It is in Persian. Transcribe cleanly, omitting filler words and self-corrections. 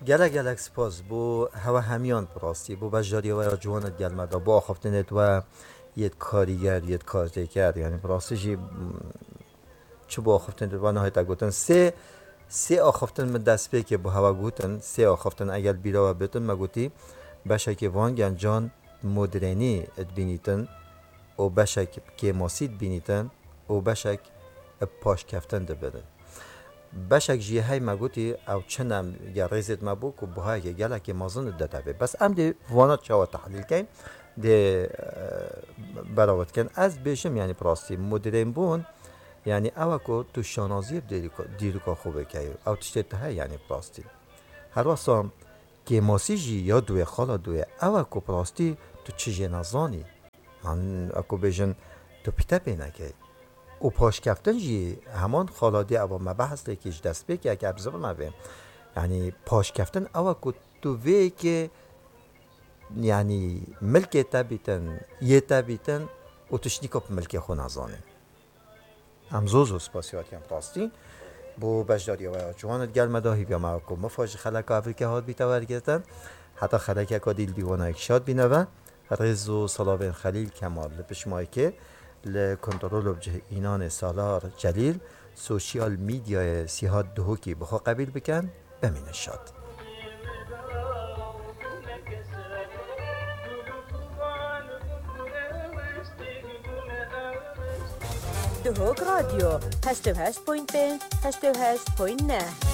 گلک سپاس بو هوا همیان پراستی بو بجاری و جوانت گلمدا با خفتنت و یه کاریگر یه کارتکر یعنی پراستی جی چه با خفتن و نهایت گوتن سه آخفتن من دست به که با هوا گوتن سه آخفتن اگر بیرا و بتن مگوتی بشه وانگن جان مدرنی بینیتن و بشه که ماسید بینیتن و بشه پاش کفتن ده بدن بشک جیه های مگوتی او چنم یا ریزت مبو که بهای که گله که مازن داده بی بس ام دی وانات چاوا تحلیل کن دی براوت کن از بیشم یعنی پراستی مدرن بون یعنی اوه که تو شانازی دیرو که خوبه که او تشتت های یعنی پراستی هر واسم که ماسی جی یا دوی خالا دوی اوه که پراستی تو چیجی نزانی من اکو بیشن تو پیتا بینه که و پاش کفتن جی همان خالادی او مبحث لیکیش دست بی که اگه ابزار مبین یعنی پاش کفتن او که تو وی که یعنی ملک تبیتن یه تبیتن و تشنی که ملک خون ازانه همزوزو سپاسیات کم راستی بو بجداری و جوانت گل مداهی بیا معاکم مفاج خلق افریقا هاد بیتا ورگتن حتی خلق اکا دیل دیوانا اکشاد بینوه رزو صلاوین خلیل کمال بشمایی که لکنترول بجه اینان سالار جلیل سوشیال میدیای سیهاد دهوکی بخوا قبیل بکن بمین شاد دهوک رادیو 88.5 88.9